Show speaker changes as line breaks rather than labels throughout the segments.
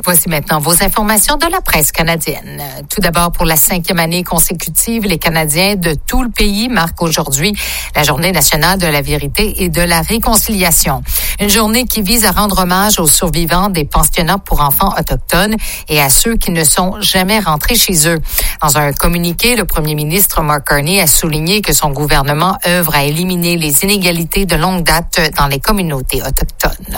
Voici maintenant vos informations de la presse canadienne. Tout d'abord, pour la 5e année consécutive, les Canadiens de tout le pays marquent aujourd'hui la Journée nationale de la vérité et de la réconciliation. Une journée qui vise à rendre hommage aux survivants des pensionnats pour enfants autochtones et à ceux qui ne sont jamais rentrés chez eux. Dans un communiqué, le premier ministre Mark Carney a souligné que son gouvernement œuvre à éliminer les inégalités de longue date dans les communautés autochtones.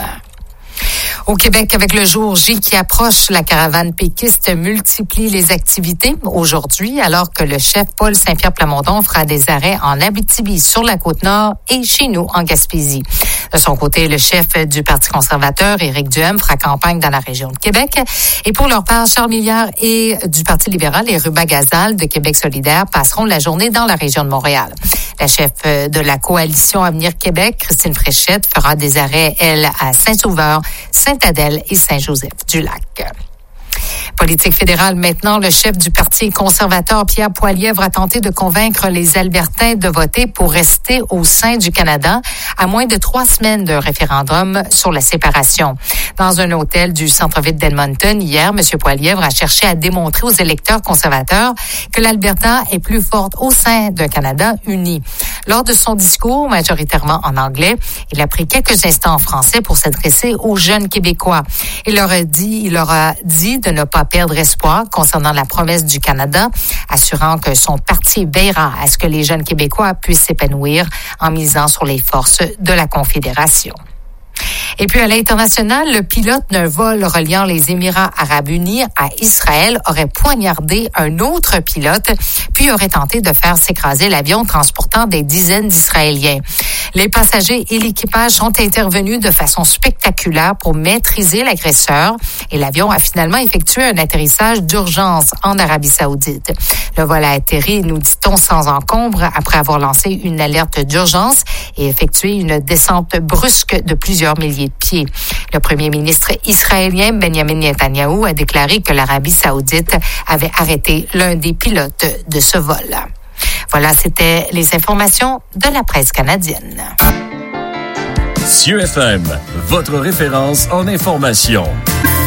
Au Québec, avec le jour J qui approche, la caravane péquiste multiplie les activités aujourd'hui, alors que le chef Paul Saint-Pierre Plamondon fera des arrêts en Abitibi, sur la Côte-Nord et chez nous, en Gaspésie. De son côté, le chef du Parti conservateur, Éric Duhem, fera campagne dans la région de Québec. Et pour leur part, Charles Milliard et du Parti libéral et Ruba Gazal de Québec solidaire passeront la journée dans la région de Montréal. La chef de la coalition Avenir Québec, Christine Fréchette, fera des arrêts, elle, à Saint-Sauveur, Sainte-Adèle et Saint-Joseph-du-Lac. Politique fédérale maintenant, le chef du Parti conservateur, Pierre Poilievre, a tenté de convaincre les Albertains de voter pour rester au sein du Canada à moins de 3 semaines d'un référendum sur la séparation. Dans un hôtel du centre-ville d'Edmonton, hier, M. Poilievre a cherché à démontrer aux électeurs conservateurs que l'Alberta est plus forte au sein d'un Canada uni. Lors de son discours, majoritairement en anglais, il a pris quelques instants en français pour s'adresser aux jeunes Québécois. Il leur a dit de ne pas perdre espoir concernant la promesse du Canada, assurant que son parti veillera à ce que les jeunes Québécois puissent s'épanouir en misant sur les forces de la Confédération. Et puis, à l'international, le pilote d'un vol reliant les Émirats arabes unis à Israël aurait poignardé un autre pilote, puis aurait tenté de faire s'écraser l'avion transportant des dizaines d'Israéliens. Les passagers et l'équipage sont intervenus de façon spectaculaire pour maîtriser l'agresseur et l'avion a finalement effectué un atterrissage d'urgence en Arabie Saoudite. Le vol a atterri, nous dit-on, sans encombre après avoir lancé une alerte d'urgence et effectué une descente brusque de plusieurs milliers de pieds. Le premier ministre israélien Benjamin Netanyahou a déclaré que l'Arabie Saoudite avait arrêté l'un des pilotes de ce vol. Voilà, c'était les informations de la presse canadienne.
CIEU FM, votre référence en information.